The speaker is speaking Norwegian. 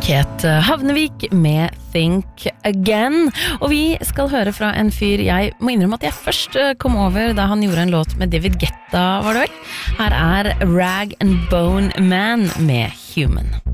Ket Havnevik med Think Again. Og vi skal høre fra en fyr jeg må innrømme at jeg først kom over da han gjorde en låt med David Guetta, var det vel? Her Rag and Bone Man med Human.